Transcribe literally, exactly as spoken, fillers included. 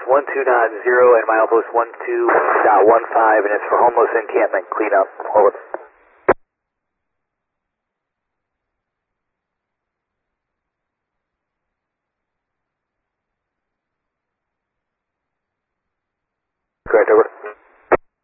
one two dot zero and milepost one two dot one five, and it's for homeless encampment cleanup. Over.